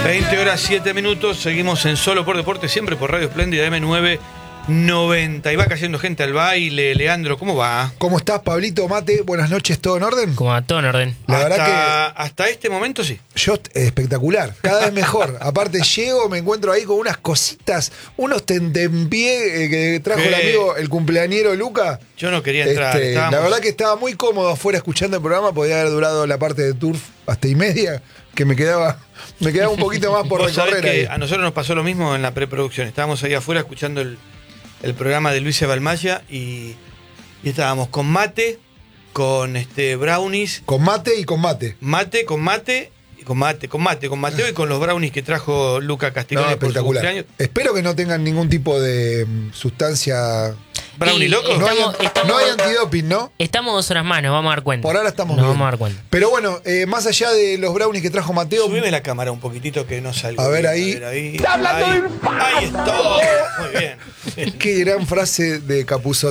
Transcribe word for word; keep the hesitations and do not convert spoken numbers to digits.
veinte horas siete minutos, seguimos en Solo por Deporte, siempre por Radio Espléndida eme novecientos noventa. Y va cayendo gente al baile. Leandro, ¿cómo va? ¿Cómo estás, Pablito Mate? Buenas noches, ¿todo en orden? Como a todo en orden. La hasta, verdad que hasta este momento sí. yo, espectacular, cada vez mejor. Aparte llego, me encuentro ahí con unas cositas, unos tentempié eh, que trajo ¿Qué? el amigo, el cumpleañero Luca. Yo no quería entrar. Este, estábamos- la verdad que estaba muy cómodo afuera escuchando el programa, podía haber durado la parte de turf hasta y media, que me quedaba, me quedaba un poquito más por Vos sabés recorrer que ahí. a nosotros nos pasó lo mismo en la preproducción. Estábamos ahí afuera escuchando el, el programa de Luis Balmaya y, y estábamos con mate, con este brownies, Con mate y con mate. mate, con mate, y con mate, con mate, con Mateo y con los brownies que trajo Luca No, Castiglione por su espectacular. cumpleaños. Espero que no tengan ningún tipo de mm, sustancia. ¿Brownie Y loco? No hay, Estamos- estamos- no hay antidoping, ¿no? Estamos dos horas más, nos vamos a dar cuenta. Por ahora estamos Nos bien. vamos a dar cuenta. Pero bueno, eh, más allá de los brownies que trajo Mateo, Subime la cámara un poquitito que no salga. A ver ahí. A ver ahí. Ahí, ahí está. Muy bien. qué gran frase de Capuzotto.